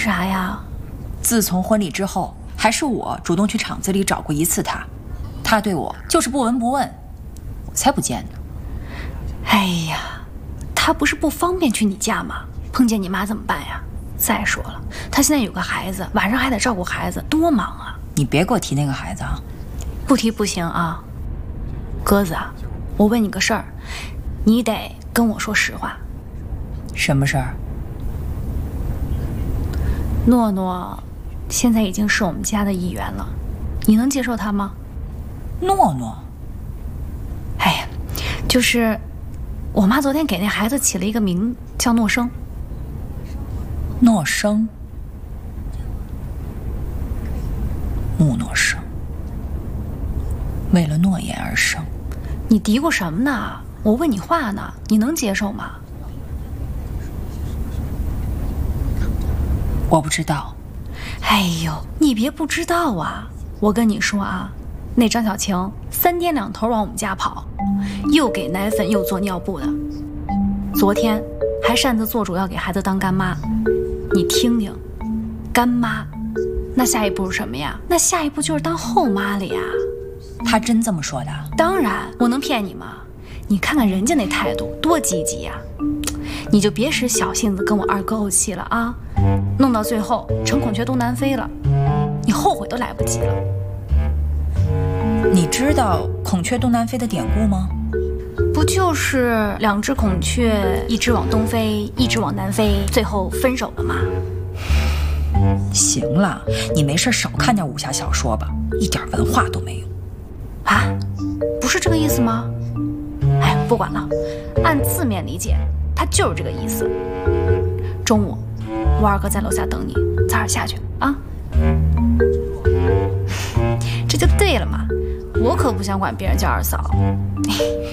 啥呀？ 自从婚礼之后，还是我主动去厂子里找过一次他，他对我就是不闻不问，我才不见呢。 哎呀，他不是不方便去你家吗？碰见你妈怎么办呀？再说了，他现在有个孩子，晚上还得照顾孩子，多忙啊！ 你别给我提那个孩子啊！ 不提不行啊，鸽子啊，我问你个事儿，你得跟我说实话。 什么事儿？ 诺诺现在已经是我们家的一员了，你能接受他吗？ 诺诺？ 哎呀，就是我妈昨天给那孩子起了一个名叫诺生。 诺生？穆诺生？为了诺言而生？ 你嘀咕什么呢？我问你话呢，你能接受吗？ 我不知道。 哎呦，你别不知道啊！我跟你说啊，那张小晴3天2头往我们家跑，又给奶粉又做尿布的，昨天还擅自做主要给孩子当干妈。你听听，干妈，那下一步是什么呀？那下一步就是当后妈了呀。 他真这么说的？ 当然，我能骗你吗？你看看人家那态度多积极呀！你就别使小性子跟我二哥怄气了啊，弄到最后成孔雀东南飞了，你后悔都来不及了。 你知道孔雀东南飞的典故吗？ 不就是2只孔雀，一只往东飞，一只往南飞，最后分手了吗？ 行了，你没事少看点武侠小说吧，一点文化都没有。 啊，不是这个意思吗？哎，不管了，按字面理解，它就是这个意思。中午，我二哥在楼下等你，早点下去啊。这就对了嘛，我可不想管别人叫二嫂。